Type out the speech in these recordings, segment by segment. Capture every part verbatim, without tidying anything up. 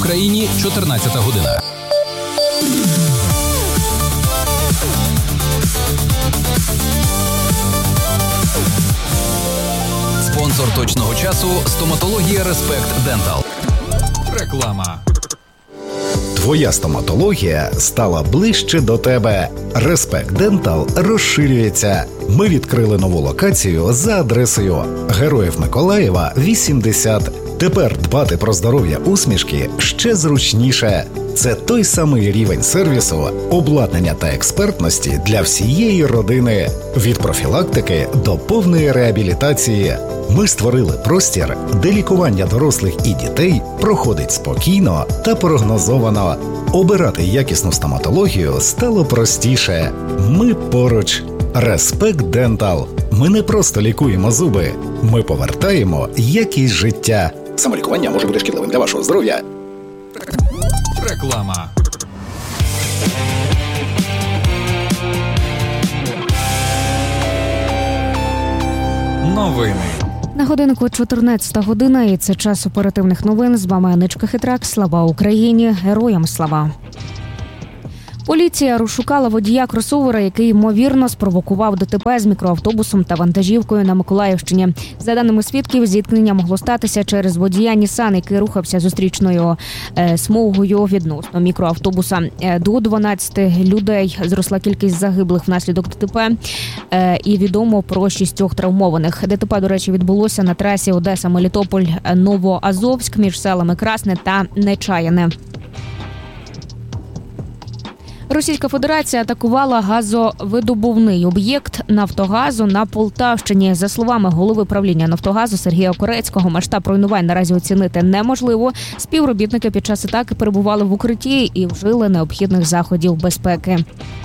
Україні, чотирнадцята година. Спонсор точного часу – стоматологія Респект Дентал. Реклама. Твоя стоматологія стала ближче до тебе. Респект Дентал розширюється. Ми відкрили нову локацію за адресою Героїв Миколаєва, вісімдесят. Тепер дбати про здоров'я усмішки ще зручніше. Це той самий рівень сервісу, обладнання та експертності для всієї родини. Від профілактики до повної реабілітації. Ми створили простір, де лікування дорослих і дітей проходить спокійно та прогнозовано. Обирати якісну стоматологію стало простіше. Ми поруч. Респект Дентал. Ми не просто лікуємо зуби. Ми повертаємо якість життя. Самолікування може бути шкідливим для вашого здоров'я. Реклама. Новини. На годинку чотирнадцята година, і це час оперативних новин. З вами Аничка Хитрак. Слава Україні! Героям слава! Поліція розшукала водія кросовера, який, ймовірно, спровокував ДТП з мікроавтобусом та вантажівкою на Миколаївщині. За даними свідків, зіткнення могло статися через водія Нісан, який рухався зустрічною е, смугою відносно мікроавтобуса. Е, до дванадцяти людей зросла кількість загиблих внаслідок ДТП е, і відомо про шістьох травмованих. ДТП, до речі, відбулося на трасі Одеса-Мелітополь-Новоазовськ між селами Красне та Нечаяне. Російська Федерація атакувала газовидобувний об'єкт «Нафтогазу» на Полтавщині. За словами голови правління «Нафтогазу» Сергія Корецького, масштаб руйнувань наразі оцінити неможливо. Співробітники під час атаки перебували в укритті і вжили необхідних заходів безпеки.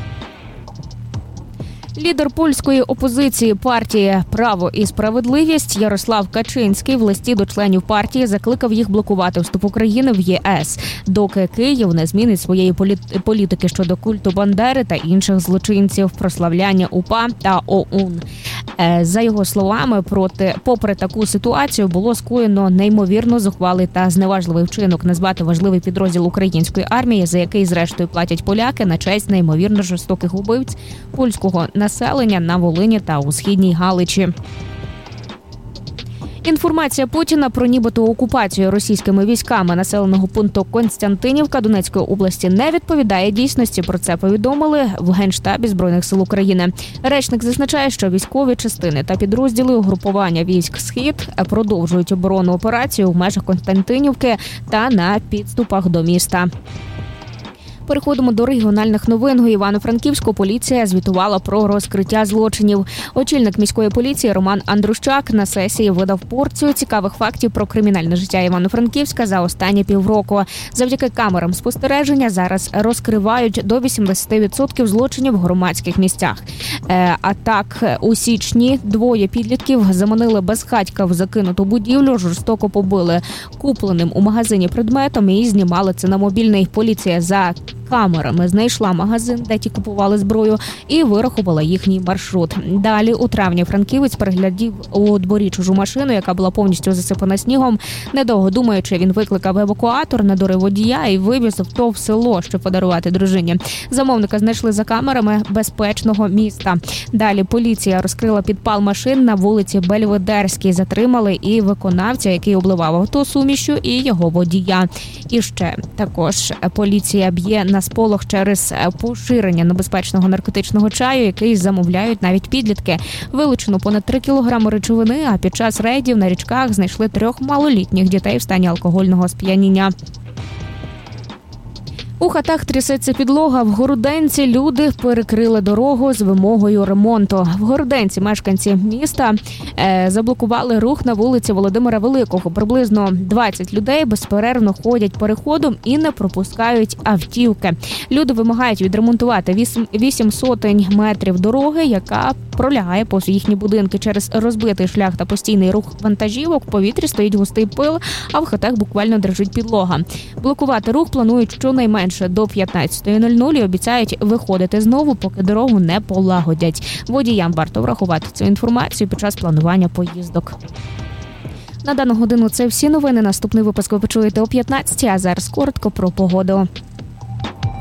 Лідер польської опозиції партії «Право і справедливість» Ярослав Качинський в листі до членів партії закликав їх блокувати вступ України в ЄС, доки Київ не змінить своєї політики щодо культу Бандери та інших злочинців, прославляння УПА та ОУН. За його словами, проти, попри таку ситуацію було скоєно неймовірно зухвалий та зневажливий вчинок назвати важливий підрозділ української армії, за який зрештою платять поляки, на честь неймовірно жорстоких убивць польського населення на Волині та у Східній Галичі. Інформація Путіна про нібито окупацію російськими військами населеного пункту Константинівка Донецької області не відповідає дійсності. Про це повідомили в Генштабі Збройних сил України. Речник зазначає, що військові частини та підрозділи угрупування військ «Схід» продовжують оборонну операцію в межах Константинівки та на підступах до міста. Переходимо до регіональних новин. У Івано-Франківську поліція звітувала про розкриття злочинів. Очільник міської поліції Роман Андрущак на сесії видав порцію цікавих фактів про кримінальне життя Івано-Франківська за останні півроку. Завдяки камерам спостереження зараз розкривають до вісімдесят відсотків злочинів в громадських місцях. А так, у січні двоє підлітків заманили безхатька в закинуту будівлю, жорстоко побили купленим у магазині предметом і знімали це на мобільний. Поліція за камерами знайшла магазин, де ті купували зброю, і вирахувала їхній маршрут. Далі у травні франківець переглядів у дворі чужу машину, яка була повністю засипана снігом. Недовго думаючи, він викликав евакуатор, надурив водія і вивіз авто в село, щоб подарувати дружині. Замовника знайшли за камерами безпечного міста. Далі поліція розкрила підпал машин на вулиці Бельведерській. Затримали і виконавця, який обливав авто сумішю, і його водія. І ще також поліція б'є на сполох через поширення небезпечного наркотичного чаю, який замовляють навіть підлітки. Вилучено понад три кілограми речовини, а під час рейдів на річках знайшли трьох малолітніх дітей в стані алкогольного сп'яніння. У хатах трясеться підлога. В Городенці люди перекрили дорогу з вимогою ремонту. В Городенці мешканці міста е, заблокували рух на вулиці Володимира Великого. Приблизно двадцять людей безперервно ходять переходом і не пропускають автівки. Люди вимагають відремонтувати вісім сотень метрів дороги, яка пролягає повз їхні будинки. Через розбитий шлях та постійний рух вантажівок в повітрі стоїть густий пил, а в хатах буквально дрижить підлога. Блокувати рух планують щонайменше до п'ятнадцятої нуль нуль і обіцяють виходити знову, поки дорогу не полагодять. Водіям варто врахувати цю інформацію під час планування поїздок. На дану годину це всі новини. Наступний випуск ви почуєте о п'ятнадцятій, а зараз коротко про погоду.